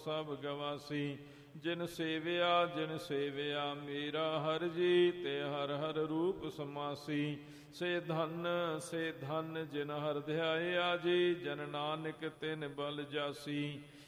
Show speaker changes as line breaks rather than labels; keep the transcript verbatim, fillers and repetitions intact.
ਸਭ ਗਵਾਸੀ। ਜਿਨ ਸੇਵਿਆ ਜਿਨ ਸੇਵਿਆ ਮੇਰਾ ਹਰ ਜੀ, ਤੇ ਹਰ ਹਰ ਰੂਪ ਸਮਾਸੀ। ਸੇ ਧਨ ਸੇ ਧਨ ਜਿਨ ਹਰ ਧਿਆਇਆ ਜੀ, ਜਨ ਨਾਨਕ ਤਿਨ ਬਲ ਜਾਸੀ।